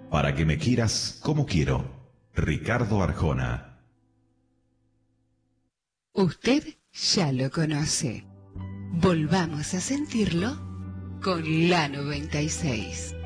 Para que me quieras como quiero. Ricardo Arjona. Usted ya lo conoce. Volvamos a sentirlo con la 96.